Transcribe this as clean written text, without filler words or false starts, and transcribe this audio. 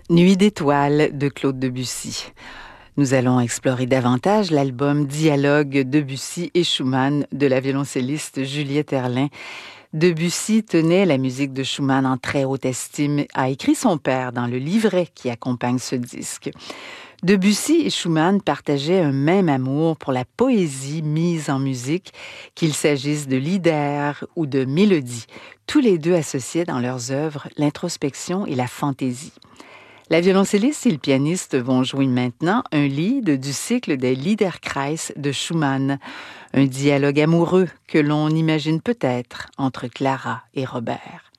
Nuit d'étoiles de Claude Debussy. Nous allons explorer davantage l'album Dialogue Debussy et Schumann de la violoncelliste Juliette Erlin. Debussy tenait la musique de Schumann en très haute estime, a écrit son père dans le livret qui accompagne ce disque. Debussy et Schumann partageaient un même amour pour la poésie mise en musique, qu'il s'agisse de l'idéal ou de mélodie. Tous les deux associaient dans leurs œuvres l'introspection et la fantaisie. La violoncelliste et le pianiste vont jouer maintenant un lied du cycle des Liederkreis de Schumann, un dialogue amoureux que l'on imagine peut-être entre Clara et Robert.